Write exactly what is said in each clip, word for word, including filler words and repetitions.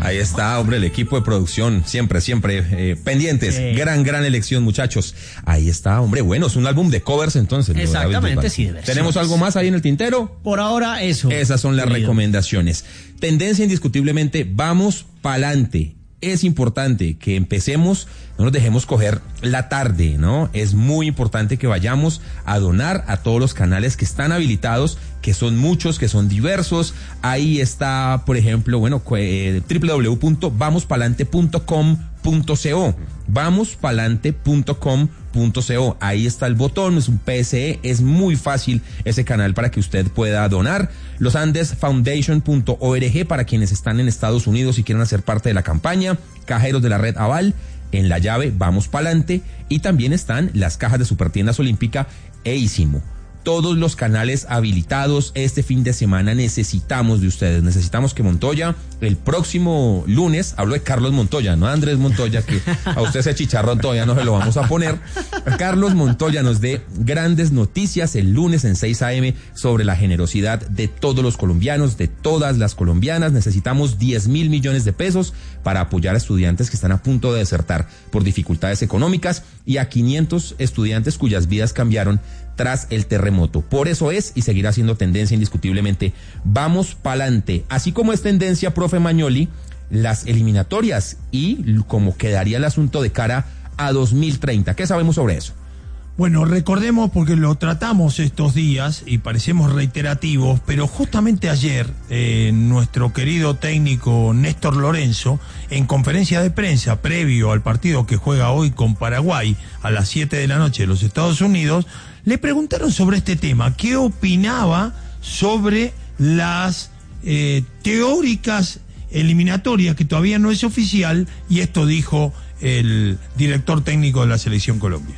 Ahí está, hombre, el equipo de producción, siempre, siempre eh, pendientes. Sí. Gran, gran elección, muchachos. Ahí está, hombre, bueno, es un álbum de covers entonces. Exactamente, sí, de versiones. ¿Tenemos algo más ahí en el tintero? Por ahora, eso. Esas son las querido. recomendaciones. Tendencia indiscutiblemente, vamos pa'lante. Es importante que empecemos, no nos dejemos coger la tarde, ¿no? Es muy importante que vayamos a donar a todos los canales que están habilitados, que son muchos, que son diversos. Ahí está, por ejemplo, bueno, eh, doble u doble u doble u punto vamos palante punto com punto co. vamos palante punto com punto co. Ahí está el botón, es un P S E, es muy fácil ese canal para que usted pueda donar. Los Andes Foundation punto org para quienes están en Estados Unidos y quieren hacer parte de la campaña. Cajeros de la red Aval, en la llave Vamos Pa'lante, y también están las cajas de Supertiendas Olímpica e Ísimo. Todos los canales habilitados. Este fin de semana necesitamos de ustedes, necesitamos que Montoya el próximo lunes, hablo de Carlos Montoya, no Andrés Montoya, que a usted ese chicharrón todavía no se lo vamos a poner. Carlos Montoya nos dé grandes noticias el lunes en seis a.m. sobre la generosidad de todos los colombianos, de todas las colombianas. Necesitamos diez mil millones de pesos para apoyar a estudiantes que están a punto de desertar por dificultades económicas y a quinientos estudiantes cuyas vidas cambiaron tras el terremoto. Por eso es y seguirá siendo tendencia indiscutiblemente. Vamos pa'lante. Así como es tendencia, profe Magnoli, las eliminatorias y cómo quedaría el asunto de cara a dos mil treinta. ¿Qué sabemos sobre eso? Bueno, recordemos, porque lo tratamos estos días y parecemos reiterativos, pero justamente ayer eh, nuestro querido técnico Néstor Lorenzo, en conferencia de prensa previo al partido que juega hoy con Paraguay a las siete de la noche de los Estados Unidos, le preguntaron sobre este tema, qué opinaba sobre las eh, teóricas eliminatorias, que todavía no es oficial, y esto dijo el director técnico de la Selección Colombia.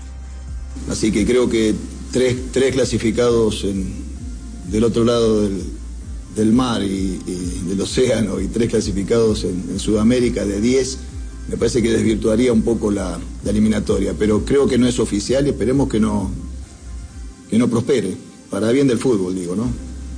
Así que creo que tres, tres clasificados en, del otro lado del, del mar y, y del océano, y tres clasificados en, en Sudamérica de diez, me parece que desvirtuaría un poco la, la eliminatoria, pero creo que no es oficial y esperemos que no, que no prospere, para bien del fútbol, digo, ¿no?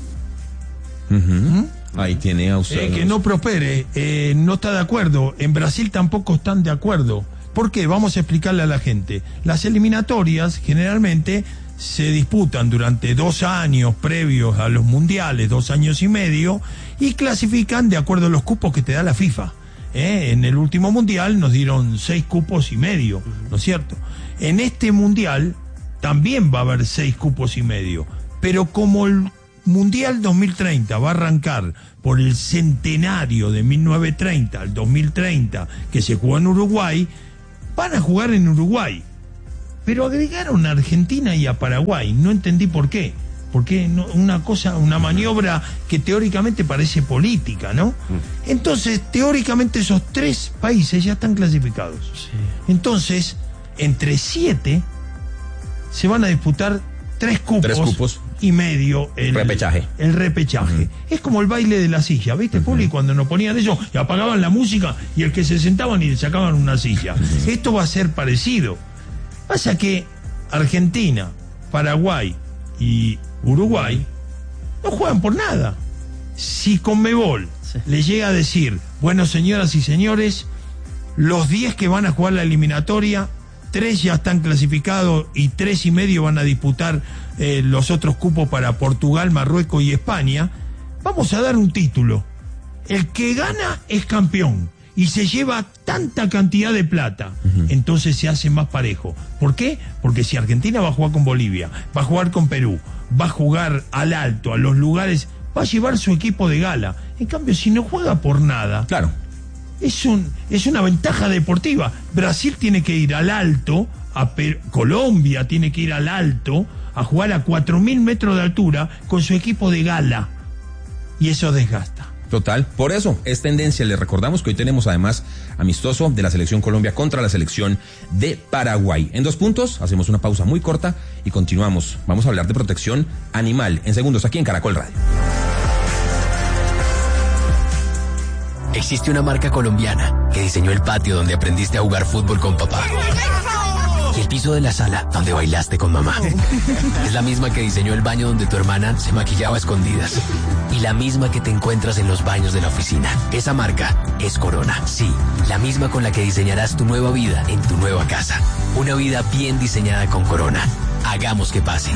Uh-huh. Ahí tiene a usted. Eh, que no prospere, eh, no está de acuerdo. En Brasil tampoco están de acuerdo. ¿Por qué? Vamos a explicarle a la gente. Las eliminatorias generalmente se disputan durante dos años previos a los mundiales, dos años y medio, y clasifican de acuerdo a los cupos que te da la FIFA. ¿Eh? En el último mundial nos dieron seis cupos y medio, ¿no es cierto? En este mundial también va a haber seis cupos y medio, pero como el Mundial dos mil treinta va a arrancar por el centenario de mil novecientos treinta al dos mil treinta que se jugó en Uruguay, van a jugar en Uruguay, pero agregaron a Argentina y a Paraguay. No entendí por qué. Porque no, una cosa, una maniobra que teóricamente parece política, ¿no? Entonces, teóricamente esos tres países ya están clasificados. Sí. Entonces, entre siete se van a disputar tres cupos, tres cupos. y medio el repechaje. El repechaje. Uh-huh. Es como el baile de la silla, ¿viste, uh-huh. Puli? Cuando nos ponían eso y apagaban la música y el que se sentaban y le sacaban una silla. Uh-huh. Esto va a ser parecido. Pasa que Argentina, Paraguay y Uruguay no juegan por nada. Si Conmebol sí. le llega a decir, bueno, señoras y señores, los diez que van a jugar la eliminatoria, tres ya están clasificados y tres y medio van a disputar eh, los otros cupos para Portugal, Marruecos y España, vamos a dar un título. El que gana es campeón y se lleva tanta cantidad de plata. Uh-huh. Entonces se hace más parejo. ¿Por qué? Porque si Argentina va a jugar con Bolivia, va a jugar con Perú, va a jugar al alto, a los lugares, va a llevar su equipo de gala. En cambio, si no juega por nada, claro, es un es una ventaja deportiva. Brasil tiene que ir al alto, a Per- Colombia tiene que ir al alto a jugar a cuatro mil metros de altura con su equipo de gala. Y eso desgasta. Total, por eso es tendencia. Les recordamos que hoy tenemos además amistoso de la Selección Colombia contra la Selección de Paraguay. En dos puntos, hacemos una pausa muy corta y continuamos. Vamos a hablar de protección animal en segundos aquí en Caracol Radio. Existe una marca colombiana que diseñó el patio donde aprendiste a jugar fútbol con papá. Y el piso de la sala donde bailaste con mamá. Es la misma que diseñó el baño donde tu hermana se maquillaba a escondidas. Y la misma que te encuentras en los baños de la oficina. Esa marca es Corona. Sí, la misma con la que diseñarás tu nueva vida en tu nueva casa. Una vida bien diseñada con Corona. Hagamos que pase.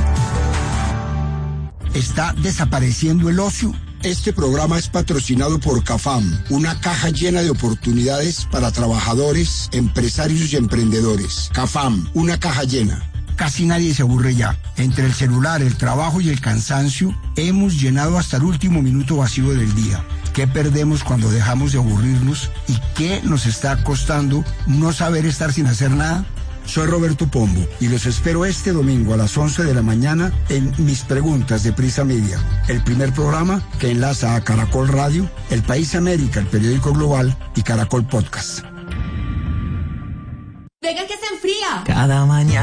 ¿Está desapareciendo el ocio? Este programa es patrocinado por CAFAM, una caja llena de oportunidades para trabajadores, empresarios y emprendedores. CAFAM, una caja llena. Casi nadie se aburre ya. Entre el celular, el trabajo y el cansancio, hemos llenado hasta el último minuto vacío del día. ¿Qué perdemos cuando dejamos de aburrirnos? ¿Y qué nos está costando no saber estar sin hacer nada? Soy Roberto Pombo y los espero este domingo a las once de la mañana en Mis Preguntas de Prisa Media, el primer programa que enlaza a Caracol Radio, El País América, el periódico global y Caracol Podcast. Venga que se enfría. Cada mañana.